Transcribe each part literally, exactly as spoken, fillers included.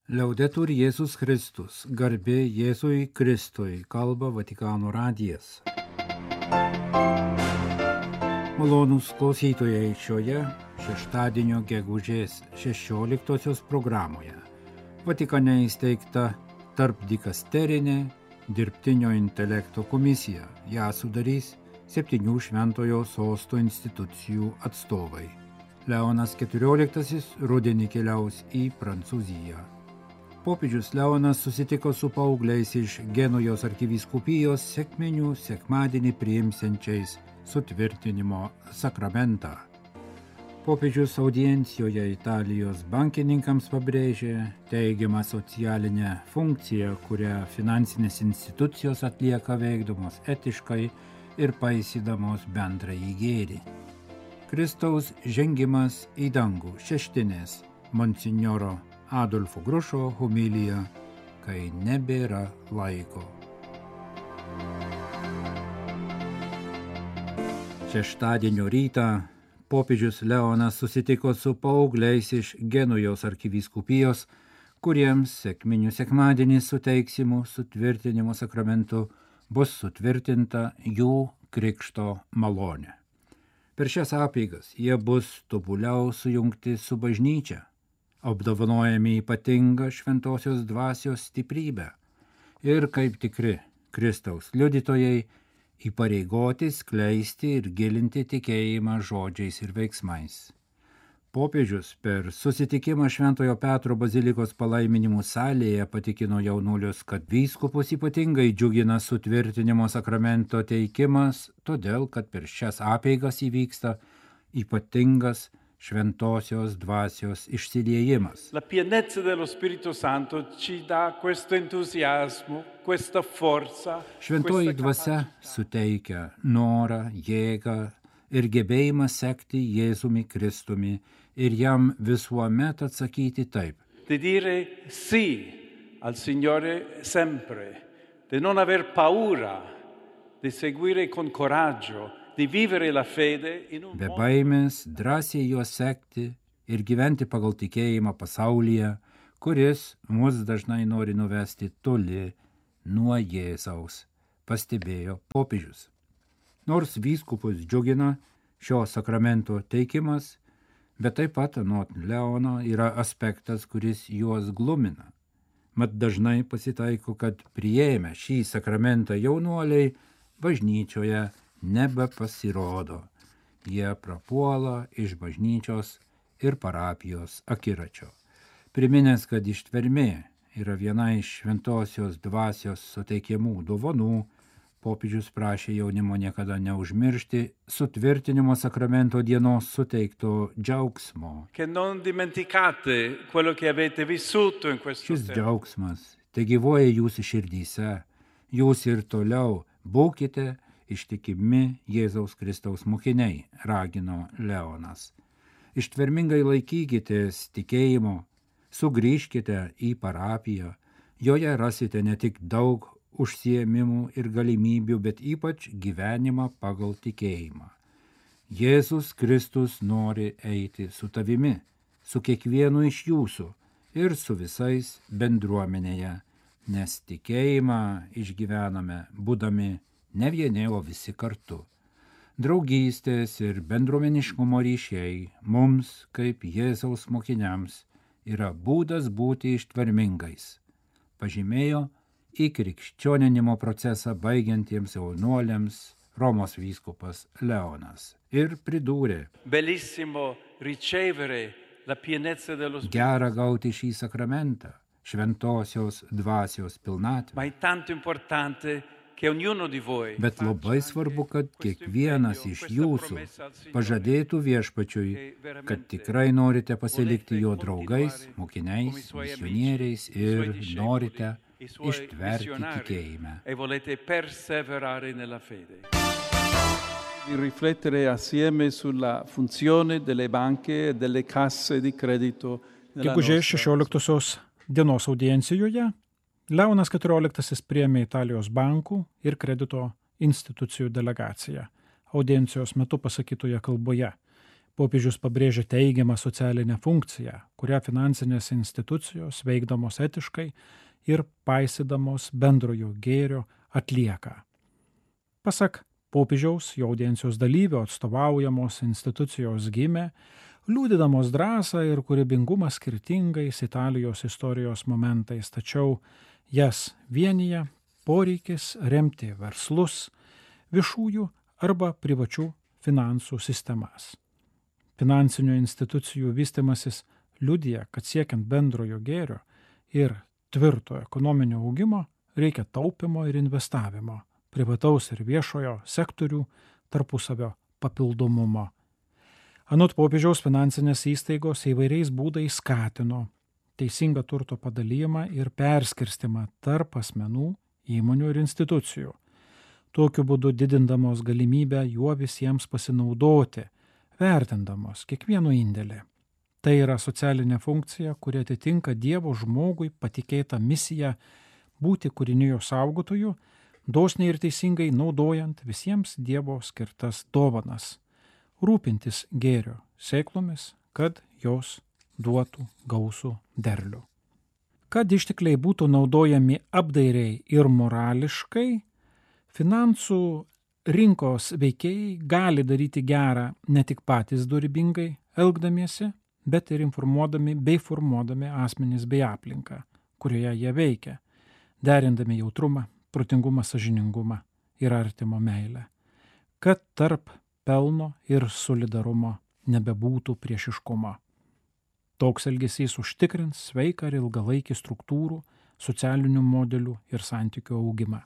Liaudetur Jėzus Kristus, garbė Jėzui Kristui, kalba Vatikano radijas. Malonūs klausytojai, šioje šeštadienio gegužės šešioliktosios programoje Vatikane įsteigta tarpdikasterinė dirbtinio intelekto komisija. Ją sudarys septynių šventojo sosto institucijų atstovai. Leonas keturioliktasis rudenį keliaus į Prancūziją. Popiežius Leonas susitiko su paaugliais iš Genujos arkivyskupijos sekminių sekmadienį priimsiančiais sutvirtinimo sakramentą. Popiežius audiencijoje Italijos bankininkams pabrėžė teigiamą socialinę funkciją, kurią finansinės institucijos atlieka veikdamos etiškai ir paisydamos bendrąjį gėrį. Kristaus žengimas į dangų šeštinės monsinjoro Adolfo Grušo homilija, kai nebėra laiko. Šeštadienio rytą popiežius Leonas susitiko su paaugliais iš Genujos arkivyskupijos, kuriems sekminių sekmadienį suteiksimų sutvirtinimo sakramentu bus sutvirtinta jų krikšto malonė. Per šias apeigas jie bus tobuliau sujungti su bažnyčia, apdovanojami ypatingą šventosios dvasios stiprybę ir kaip tikri Kristaus liudytojai įpareigoti skleisti ir gilinti tikėjimą žodžiais ir veiksmais. Popiežius per susitikimą Šventojo Petro bazilikos palaiminimų salėje patikino jaunuolius, kad vyskupus ypatingai džiugina sutvirtinimo sakramento teikimas, todėl kad per šias apeigas įvyksta ypatingas šventosios dvasios išsiliejimas. La pienezza dello Spirito Santo ci dà questo entusiasmo, questa forza. Šventoji dvasia suteikia norą, jėgą ir gebėjimą sekti Jėzumi Kristumi ir jam visuomet atsakyti taip. Di dire sì al Signore sempre, di non aver paura, di seguire con coraggio, di vivere la fede in un Be baimės drąsiai juos sekti ir gyventi pagal tikėjimą pasaulyje, kuris mus dažnai nori nuvesti toli nuo Jėzaus, pastebėjo popiežius. Nors vyskupus džiugina šio sakramento teikimas, bet taip pat anot Leono yra aspektas, kuris juos glumina. Mat dažnai pasitaiko, kad priėmę šį sakramentą jaunuoliai bažnyčioje nebepasirodo. Jie prapuola iš bažnyčios ir parapijos akiračio. Priminęs, kad ištvermė yra viena iš šventosios dvasios suteikiamų dovanų, popiežius prašė jaunimo niekada neužmiršti sutvirtinimo sakramento dienos suteikto džiaugsmo. Che non dimenticate quello che avete vissuto in questo Šis tempo. džiaugsmas tegyvuoja jūsų širdyse. Jūs ir toliau būkite ištikimi Jėzaus Kristaus mokiniai, ragino Leonas. Ištvermingai laikykitės tikėjimo, sugrįžkite į parapiją, joje rasite ne tik daug užsiėmimų ir galimybių, bet ypač gyvenimą pagal tikėjimą. Jėzus Kristus nori eiti su tavimi, su kiekvienu iš jūsų ir su visais bendruomenėje, nes tikėjimą išgyvename būdami ne vieni, o visi kartu. Draugystės ir bendruomeniškumo ryšiai mums, kaip Jėzaus mokiniams, yra būdas būti ištvermingais, pažymėjo į krikščioninimo procesą baigiantiems jaunuoliams Romos vyskupas Leonas ir pridūrė: Bellissimo ricevere la pienezza dello Spirito. Gera gauti šį sakramentą, šventosios dvasios pilnatvę. Ma è tanto importante che ognuno di voi Bet labai svarbu, kad kiekvienas iš jūsų pažadėtų viešpačiui, kad tikrai norite pasilikti jo draugais, mokiniais, misionieriais ir norite ištverti tikėjime. e volete perseverare nella fede. Di riflettere assieme sulla funzione delle banche e delle casse di credito nella Gegužės nostra šešioliktosios dienos audiencijoje Leonas keturioliktasis priėmė Italijos bankų ir kredito institucijų delegaciją. Audiencijos metu pasakytoje kalboje Popiežius pabrėžia teigiamą socialinę funkciją, kurią finansinės institucijos veikdamos etiškai ir paisydamos bendrojo gėrio atlieka. Pasak popiežiaus, jo audiencijos dalyvio atstovaujamos institucijos gimė, liudydamos drąsą ir kūrybingumą skirtingais Italijos istorijos momentais, tačiau jas vienyje poreikis remti verslus, viešųjų arba privačių finansų sistemas. Finansinių institucijų vystimasis liudija, kad siekiant bendrojo gėrio ir tvirto ekonominio augimo reikia taupimo ir investavimo, privataus ir viešojo sektorių tarpusavio papildomumo. Anot popiežiaus finansinės įstaigos įvairiais būdais skatino teisingą turto padalijimą ir perskirstimą tarp asmenų, įmonių ir institucijų, tokiu būdu didindamos galimybę juo visiems pasinaudoti, vertindamos kiekvieno indėlį. Tai yra socialinė funkcija, kuri atitinka Dievo žmogui patikėtą misiją būti kūrinijos saugotoju, dosniai ir teisingai naudojant visiems Dievo skirtas dovanas, rūpintis gėrio sėklomis, kad jos duotų gausų derlių. Kad ištekliai būtų naudojami apdairiai ir morališkai, finansų rinkos veikėjai gali daryti gerą ne tik patys dorybingai elgdamiesi, bet ir informuodami bei formuodami asmenis bei aplinką, kurioje jie veikia, derindami jautrumą, protingumą, sąžiningumą ir artimo meilę, kad tarp pelno ir solidarumo nebebūtų priešiškumo. Toks elgesys užtikrins sveiką ir ilgalaikį struktūrų, socialinių modelių ir santykių augimą.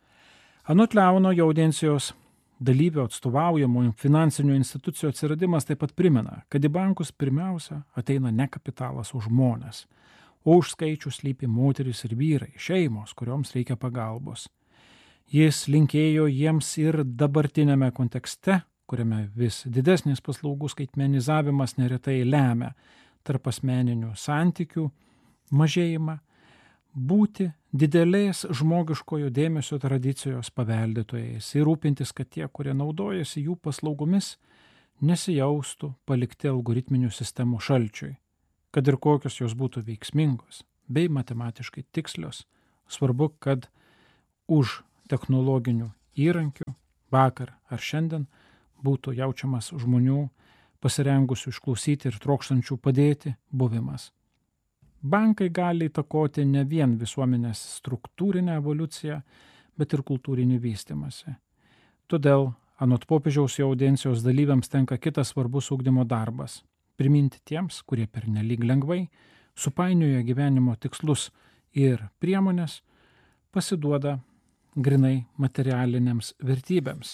Anot Leono, jo audiencijos dalyvio atstovaujamų finansinių institucijų atsiradimas taip pat primena, kad į bankus pirmiausia ateina ne kapitalas, o žmonės, o už skaičių slypi moterys ir vyrai, šeimos, kurioms reikia pagalbos. Jis linkėjo jiems ir dabartinėme kontekste, kuriame vis didesnis paslaugų skaitmenizavimas neretai lemia tarp asmeninių santykių mažėjimą, būti didelės žmogiškojo dėmesio tradicijos paveldėtojais ir rūpintis, kad tie, kurie naudojasi jų paslaugomis, nesijaustų palikti algoritminių sistemų šalčiui, kad ir kokios jos būtų veiksmingos bei matematiškai tikslios. Svarbu, kad už technologinių įrankių vakar ar šiandien būtų jaučiamas žmonių pasirengusių išklausyti ir trokštančių padėti buvimas. Bankai gali įtakoti ne vien visuomenės struktūrinę evoliuciją, bet ir kultūrinį vystimąsi. Todėl, anot popiežiaus, jo audiencijos dalyviams tenka kitas svarbus ugdymo darbas – priminti tiems, kurie pernelyg lengvai supainioja gyvenimo tikslus ir priemonės, pasiduoda grinai materialinėms vertybėms.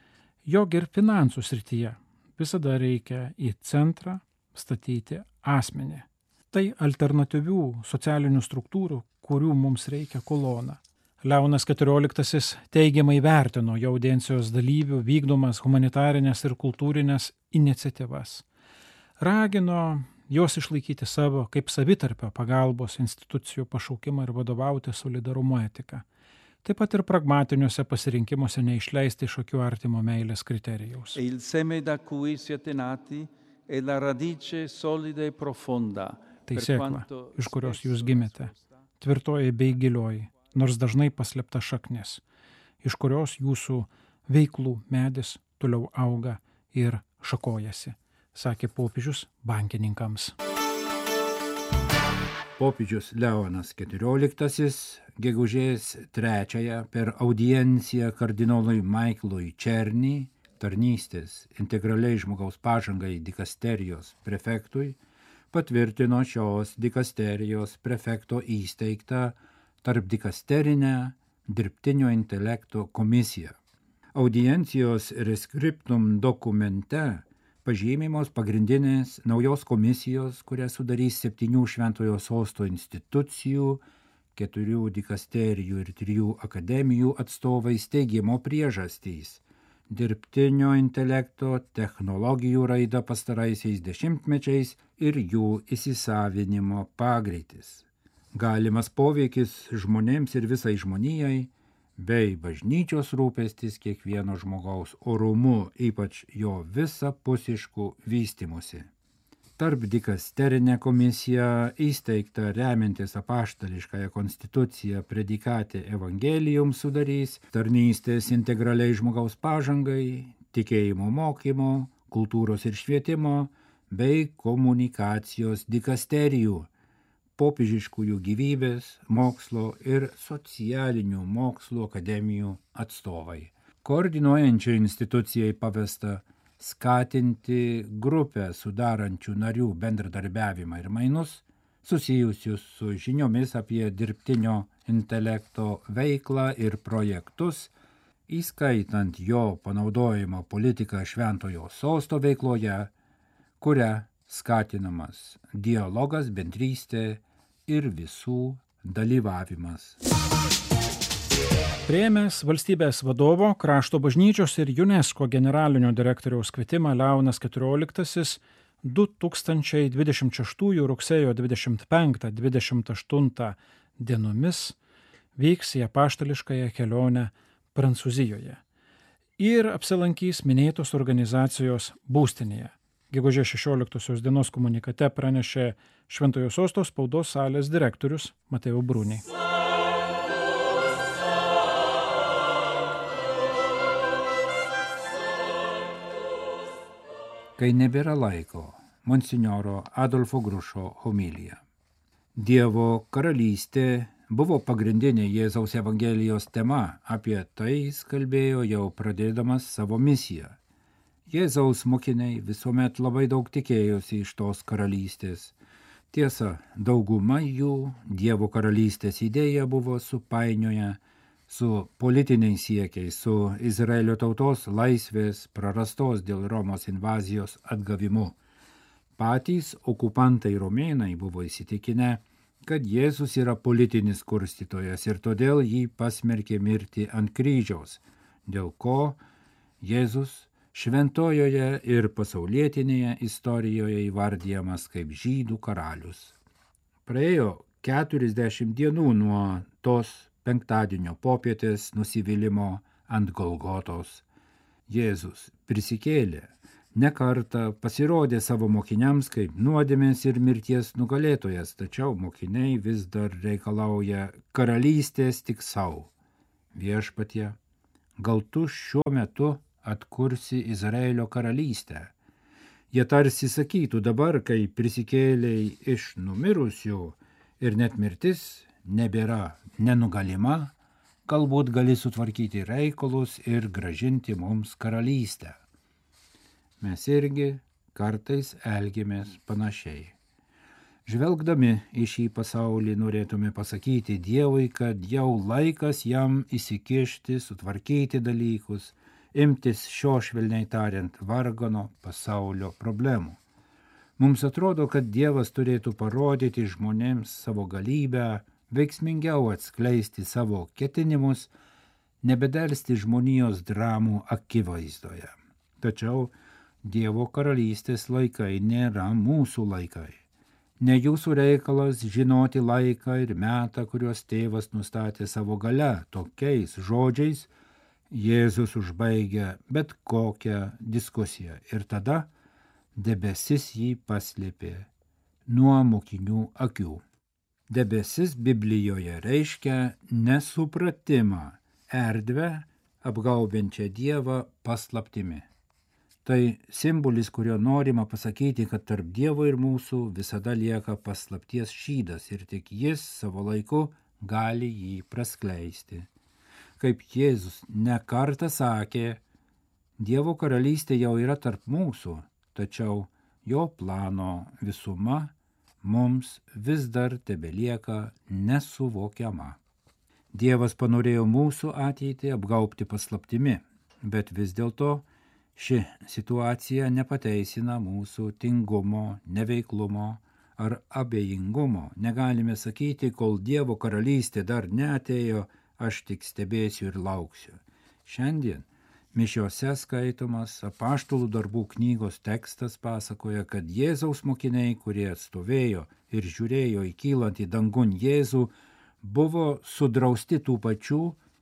Jog ir finansų srityje visada reikia į centrą statyti asmenį. Tai alternatyvių socialinių struktūrų, kurių mums reikia kolona. Leonas keturioliktasis teigiamai vertino jo audiencijos dalyvių vykdomas humanitarinės ir kultūrinės iniciatyvas. Ragino jos išlaikyti savo kaip savitarpio pagalbos institucijų pašaukimą ir vadovauti solidarumo etiką. Taip pat ir pragmatiniuose pasirinkimuose neišleisti iš akių artimo meilės kriterijaus. E il seme da cui siete nati è la radice solida e profonda. Tai sėkla, iš kurios jūs gimėte, tvirtoji bei gilioji, nors dažnai paslėpta šaknis, iš kurios jūsų veiklų medis toliau auga ir šakojasi, sakė popiežius bankininkams. Popiežius Leonas keturioliktasis gegužės trečiąją per audienciją kardinolui Maiklui Černy, tarnystės integraliai žmogaus pažangai dikasterijos prefektui, patvirtino šios dikasterijos prefekto įsteigtą tarpdikasterinę dirbtinio intelekto komisiją. Audiencijos reskriptum dokumente pažymimos pagrindinės naujos komisijos, kurią sudarys septynių šventojo sosto institucijų, keturių dikasterijų ir trijų akademijų atstovai steigimo priežastys. Dirbtinio intelekto technologijų raida pastaraisiais dešimtmečiais ir jų įsisavinimo pagreitis. Galimas poveikis žmonėms ir visai žmonijai bei bažnyčios rūpestis kiekvieno žmogaus orumu, ypač jo visapusišku vystimusi. Tarp dikasterinė komisija įsteigta remiantis apaštališkąją konstituciją predikatė evangelijum sudarys tarnystės integraliai žmogaus pažangai, tikėjimo mokymo, kultūros ir švietimo bei komunikacijos dikasterijų, popiežiškųjų gyvybės, mokslo ir socialinių mokslų akademijų atstovai. Koordinuojančiai institucijai pavesta skatinti grupę sudarančių narių bendradarbiavimą ir mainus, susijusius su žiniomis apie dirbtinio intelekto veiklą ir projektus, įskaitant jo panaudojimo politiką Šventojo Sosto veikloje, kuria skatinamas dialogas, bendrystė ir visų dalyvavimas. Priėmęs valstybės vadovo, Krašto bažnyčios ir UNESCO generalinio direktoriaus kvietimą Leonas keturioliktasis du tūkstančiai dvidešimt šeštųjų rugsėjo dvidešimt penktą dvidešimt aštuntą dienomis vyks į apaštališkąją kelionę Prancūzijoje ir apsilankys minėtos organizacijos būstinėje. Gegužės šešioliktosios dienos komunikate pranešė Šventojo Sosto spaudos salės direktorius Mateo Bruni. Kai nebėra laiko, monsinjoro Adolfo Grušo homilija. Dievo karalystė buvo pagrindinė Jėzaus Evangelijos tema, apie tai jis kalbėjo jau pradėdamas savo misiją. Jėzaus mokiniai visuomet labai daug tikėjosi iš tos karalystės. Tiesa, dauguma jų Dievo karalystės idėja buvo supainioję su politiniais siekiais, su Izraelio tautos laisvės prarastos dėl Romos invazijos atgavimu. Patys okupantai romėnai buvo įsitikinę, kad Jėzus yra politinis kurstytojas ir todėl jį pasmerkė mirti ant kryžiaus, dėl ko Jėzus šventojoje ir pasaulietinėje istorijoje įvardijamas kaip žydų karalius. Praėjo keturiasdešimt dienų nuo tos penktadienio popietės nusivylimo ant Golgotos. Jėzus prisikėlė, ne kartą pasirodė savo mokiniams kaip nuodėmės ir mirties nugalėtojas, tačiau mokiniai vis dar reikalauja karalystės tik savo. Viešpatie, gal tu šiuo metu atkursi Izraelio karalystę? Jie tarsi sakytų dabar, kai prisikėlei iš numirusių ir net mirtis nebėra nenugalima, galbūt gali sutvarkyti reikalus ir gražinti mums karalystę. Mes irgi kartais elgiamės panašiai. Žvelgdami į šį pasaulį norėtume pasakyti Dievui, kad jau laikas jam įsikišti, sutvarkyti dalykus, imtis šio švelniai tariant vargano pasaulio problemų. Mums atrodo, kad Dievas turėtų parodyti žmonėms savo galybę, veiksmingiau atskleisti savo ketinimus, nebedelsti žmonijos dramų akivaizdoje. Tačiau Dievo karalystės laikai nėra mūsų laikai. Ne jūsų reikalas žinoti laiką ir metą, kuriuos tėvas nustatė savo gale. Tokiais žodžiais Jėzus užbaigia bet kokią diskusiją ir tada debesis jį paslėpė nuo mokinių akių. Debesis Biblijoje reiškia nesupratimą, erdvę apgaubiančią Dievą paslaptimi. Tai simbolis, kurio norima pasakyti, kad tarp Dievo ir mūsų visada lieka paslapties šydas ir tik jis savo laiku gali jį praskleisti. Kaip Jėzus ne kartą sakė, Dievo karalystė jau yra tarp mūsų, tačiau jo plano visuma mums vis dar tebelieka nesuvokiama. Dievas panorėjo mūsų ateitį apgaubti paslaptimi, bet vis dėlto ši situacija nepateisina mūsų tingumo, neveiklumo ar abejingumo. Negalime sakyti, kol Dievo karalystė dar neatėjo, aš tik stebėsiu ir lauksiu. Šiandien mišiose skaitomas Apaštalų darbų knygos tekstas pasakoja, kad Jėzaus mokiniai, kurie stovėjo ir žiūrėjo į kylantį dangun Jėzų, buvo sudrausti tų pačių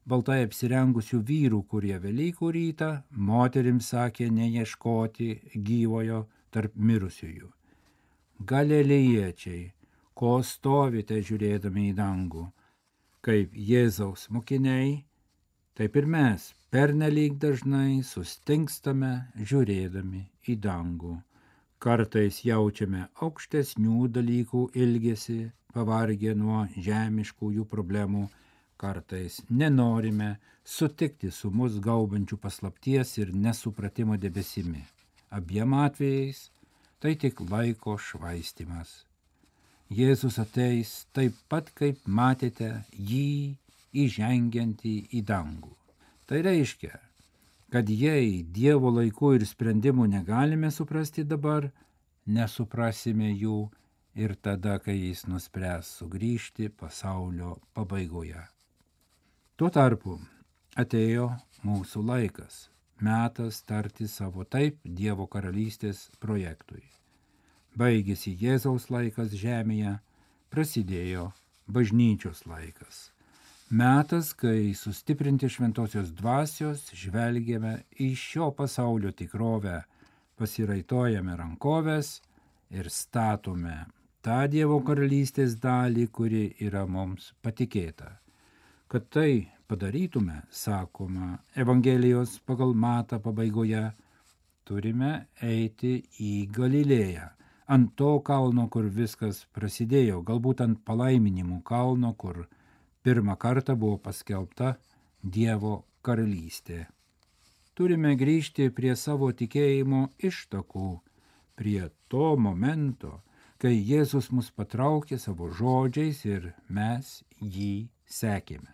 baltai apsirengusių vyrų, kurie Velykų rytą moterims sakė neieškoti gyvojo tarp mirusiųjų. Galilėjiečiai, ko stovite žiūrėdami į dangų, kaip Jėzaus mokiniai, taip ir mes pernelyg dažnai sustingstame žiūrėdami į dangų. Kartais jaučiame aukštesnių dalykų ilgesį, pavargę nuo žemiškųjų problemų, kartais nenorime sutikti su mus gaubančių paslapties ir nesupratimo debesimi. Abiem atvejais tai tik laiko švaistymas. Jėzus ateis taip pat, kaip matėte jį įžengiantį į dangų. Tai reiškia, kad jei Dievo laikų ir sprendimų negalime suprasti dabar, nesuprasime jų ir tada, kai jis nuspręs sugrįžti pasaulio pabaigoje. Tuo tarpu atėjo mūsų laikas, metas tarti savo taip Dievo karalystės projektui. Baigėsi Jėzaus laikas žemėje, prasidėjo bažnyčios laikas. Metas, kai sustiprinti šventosios dvasios žvelgiame į šio pasaulio tikrovę, pasiraitojame rankoves ir statome tą Dievo karalystės dalį, kuri yra mums patikėta. Kad tai padarytume, sakoma Evangelijos pagal Matą pabaigoje, turime eiti į Galilėją, ant to kalno, kur viskas prasidėjo, galbūt ant palaiminimų kalno, kur pirmą kartą buvo paskelbta Dievo karalystė. Turime grįžti prie savo tikėjimo ištakų, prie to momento, kai Jėzus mus patraukė savo žodžiais ir mes jį sekėme.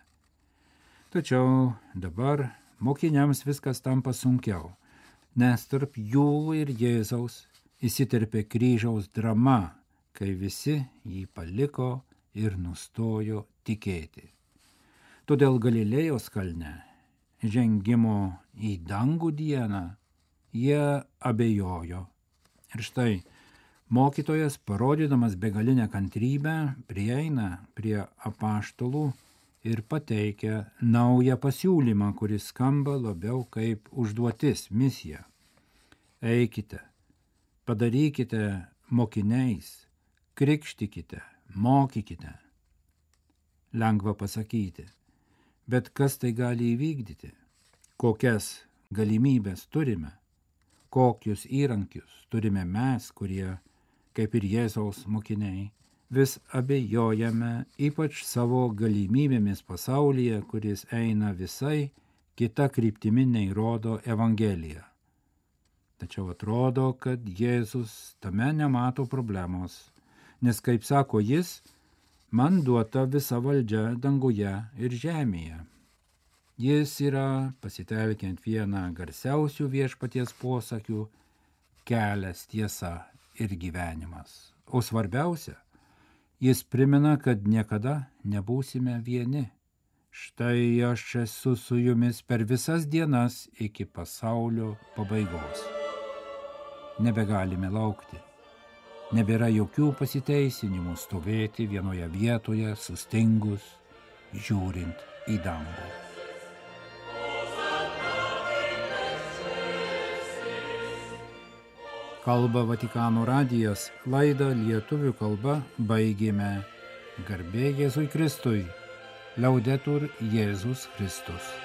Tačiau dabar mokiniams viskas tampa sunkiau, nes tarp jų ir Jėzaus įsiterpė kryžiaus drama, kai visi jį paliko ir nustojo tikėti. Todėl Galilėjos kalne, žengimo į dangų dieną, jie abejojo. Ir štai mokytojas, parodydamas begalinę kantrybę, prieina prie apaštalų ir pateikia naują pasiūlymą, kuris skamba labiau kaip užduotis, misija. Eikite, padarykite mokiniais, krikštykite, mokykite. Lengva pasakyti, bet kas tai gali įvykdyti? Kokias galimybės turime? Kokius įrankius turime mes, kurie, kaip ir Jėzaus mokiniai, vis abejojame ypač savo galimybėmis pasaulyje, kuris eina visai kita kryptimi nei rodo Evangelija. Tačiau atrodo, kad Jėzus tame nemato problemos, nes, kaip sako jis, man duota visa valdžia danguje ir žemėje. Jis yra, pasitelkiant vieną garsiausių viešpaties posakių, kelias, tiesa ir gyvenimas. O svarbiausia, jis primena, kad niekada nebūsime vieni. Štai aš esu su jumis per visas dienas iki pasaulio pabaigos. Nebegalime laukti. Nebėra jokių pasiteisinimų stovėti vienoje vietoje, sustingus, žiūrint į dangų. Kalba Vatikano radijas, laidą lietuvių kalba baigėme. Garbė Jėzui Kristui, Laudetur Jėzus Kristus.